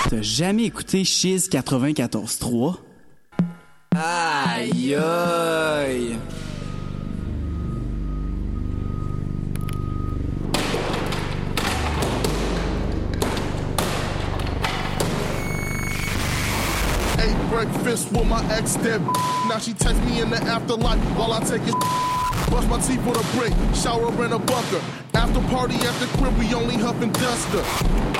T'as jamais écouté Chiz 94.3? Aïe aïe! Breakfast with my ex dead. Now she text me in the afterlife while I take it. Brush my teeth with a brick, shower in a bunker. After party at the crib, we only huff and duster.